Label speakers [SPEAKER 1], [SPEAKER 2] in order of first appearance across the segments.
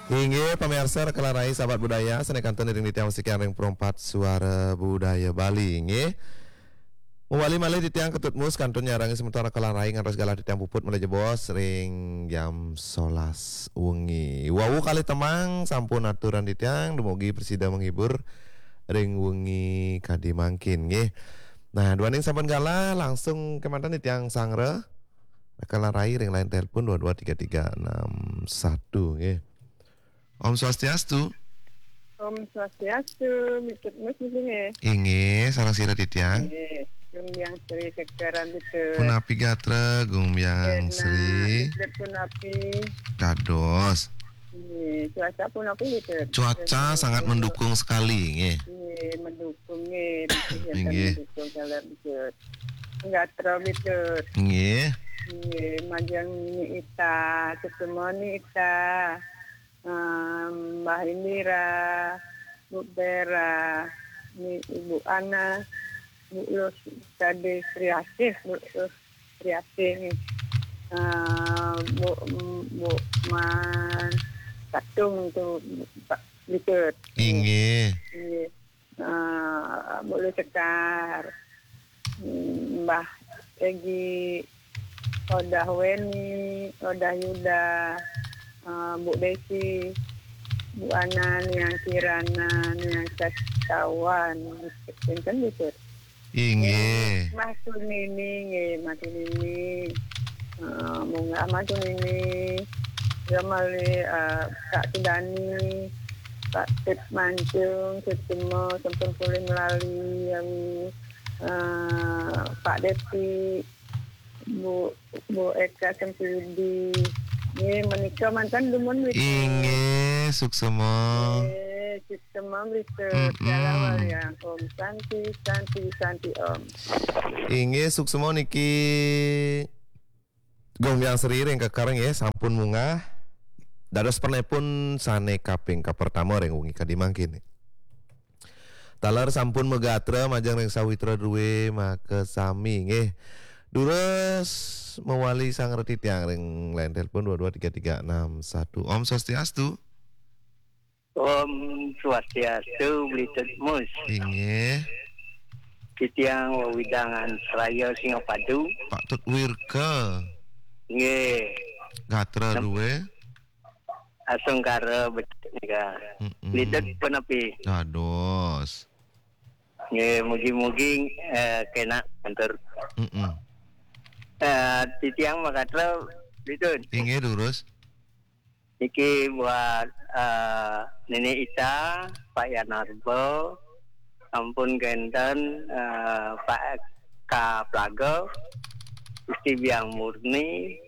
[SPEAKER 1] Hingga pemirsa rekalarai sahabat budaya senekanten ring ditiang musikan ring perempat suara budaya Bali nggih. Mewali malih ditiang ketut mus kantun nyarangi sementara kalarai ngantos galah ditiang puput mulai jebos ring jam 11 wengi. Wawu kali temang sampun aturan ditiang dumugi presida menghibur ring wengi kadi mangkin nggih. Nah, duaning sampun galah langsung kemanten ditiang sangre kalarai ring lain telepon 223361 nggih. Om Swastiastu.
[SPEAKER 2] Om Swastiastu, mikut mus misalnya.
[SPEAKER 1] Inge sareng sira titiang.
[SPEAKER 2] Yang Sri Sekarang itu.
[SPEAKER 1] Punapi gatra Gumbyang Sri.
[SPEAKER 2] Punapi.
[SPEAKER 1] Dados.
[SPEAKER 2] Cuaca Punapi gitu.
[SPEAKER 1] Cuaca sangat mendukung sekali, nggih.
[SPEAKER 2] Mendukung nggih.
[SPEAKER 1] Nggih.
[SPEAKER 2] Mendukung kalau gitu. Enggak terlalu gitu.
[SPEAKER 1] Nggih.
[SPEAKER 2] Majang ni ita, semua ni ita. Mbak Indira, Bu Bera, Ibu Ana, Bu Lus Kade Sriasih, Bu Lus Sriasih, Bu Man Katung tu Pak Likut.
[SPEAKER 1] Inge.
[SPEAKER 2] Bu Lus Sekar, Mbah Egi, Odah Weni, Odah Yuda. Bu Desi, Bu Anan, yang Kirana, yang Sastawan, kan gitu.
[SPEAKER 1] Inge.
[SPEAKER 2] Masuk ini, masuk ini, munga masuk ini, Jamali, Kak Sudani, Pak Tip Mancung, semua sempun pulih melalui yang Pak Desi, Bu Eka Sempudi. Ini menikah mantan dumun gitu.
[SPEAKER 1] Inge suksema.
[SPEAKER 2] Suksema gitu. Dalam yang Om Santi Om.
[SPEAKER 1] Inge suksema niki Gumbyang Sri ring kekareng ya sampun munggah. Dados pernepun sane kaping ka pertama ring wengi kadi mangkin. Taler sampun megatra majang ring sawitra duwe make sami nggih. Dures mewali sang reti tiang ring lain telepon 223361. Om Swastiastu.
[SPEAKER 3] Om Swastiastu Blitud Mus.
[SPEAKER 1] Inge.
[SPEAKER 3] Titiang wawidangan Seraya Singapadu.
[SPEAKER 1] Pak Tut Wirke.
[SPEAKER 3] Nge.
[SPEAKER 1] Gatra duwe.
[SPEAKER 3] Asung kara betul nika. Blitud penapi.
[SPEAKER 1] Dados.
[SPEAKER 3] Nge mugi-mugi kena kantor. Titiang makatra Blitud.
[SPEAKER 1] Inge durus.
[SPEAKER 3] Iki buat Nenek Ita, Pak Yanarbo, ampun genten Pak K. Plago, Isti Biang Murni,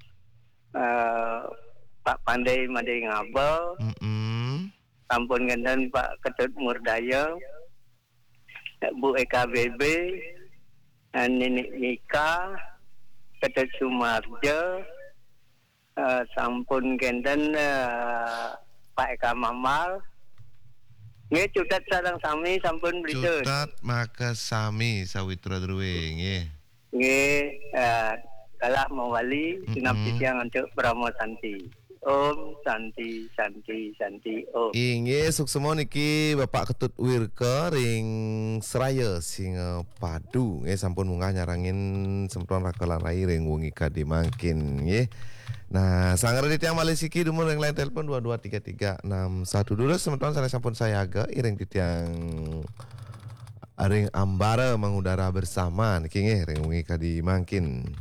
[SPEAKER 3] Pak Pandai Madai Ngabel, ampun genten Pak Ketut Murdaya, Bu Eka BB, Nenek Nika, Ketut Sumarjo, sampun genten Pak Eka Mamal. Nggih cutat sareng sami sampun Blitud.
[SPEAKER 1] Cutat maka sami sawitra druwe nggih.
[SPEAKER 3] Nggih kalah mawali sinap titiang untuk Brahma Santi. Om Santi Santi Santi Om.
[SPEAKER 1] Inge suksema niki Bapak Ketut Wirke ring Seraya Singapadu nggih sampun munggah nyarangin sempron rakalan rai ring wengi kadi mangkin nggih. Nah, sangger titiang malih siki dumun ring lain telepon 223361. Dulu semeton saya sampun sayaga iring titiang ring ambara mengudara bersama niki nggih ring wengi kadi mangkin.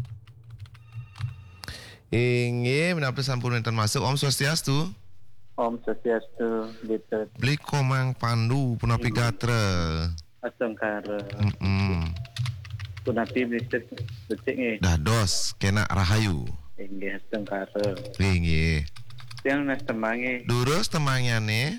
[SPEAKER 1] Inge menapa sampun enten masuk. Om Swastiastu.
[SPEAKER 4] Om Swastiastu Blitud.
[SPEAKER 1] Beli komang pandu punapi gatra.
[SPEAKER 4] Asungkara. Punapi Blitud becik nggih.
[SPEAKER 1] Dados kena rahayu.
[SPEAKER 4] Inggih asungkara.
[SPEAKER 1] Inge.
[SPEAKER 4] Yang nas temange.
[SPEAKER 1] Durus temangyane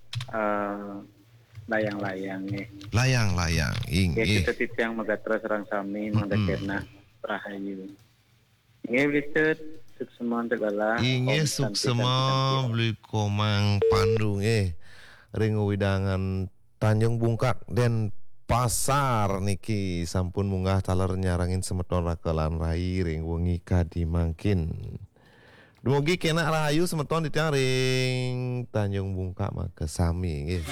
[SPEAKER 4] layang-layang nggih.
[SPEAKER 1] Layang-layang.
[SPEAKER 4] Ya
[SPEAKER 1] Inge.
[SPEAKER 4] kita titiang magatra serang sami mangdakena rahayu. Inggih Blitud suksema tegala.
[SPEAKER 1] Inge suksema beli komang pandu nggih. Ring widangan Tanjung Bungkak dan pasar niki sampun munggah taler nyarangin semeton rakalan rai ring wengi kadi mangkin. Dumugi kena rahayu semeton di tiang ring Tanjung Bungka maka sami nggih.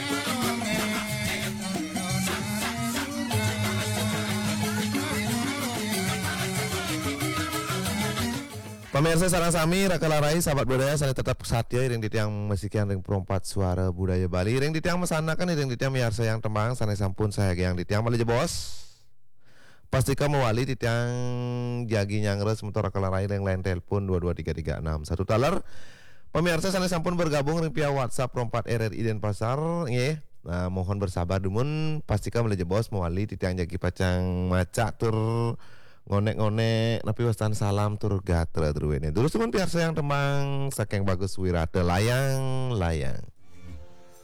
[SPEAKER 1] Pemirsa sareng sami rakalarai sahabat budaya sana tetap satya ring di tiang mesikian ring perompat suara budaya Bali ring di tiang mesanakan ring di tiang miarsa yang tembang sana sampun saya yang di tiang malih bos. Pastikan mewali di tiang jagi nyangres sementara rakalarai ring lain telepon 22336 1 taler. Pemirsa sana sampun bergabung ring via WhatsApp perompat RRI Denpasar nggih. Nah, mohon bersabar dumun pastikan malih bos mewali di tiang jagi pacang maca tur ngonek-ngonek napi wastan salam tur gatra druwene. Terus teman piarsa yang temang saking bagus wirata layang-layang.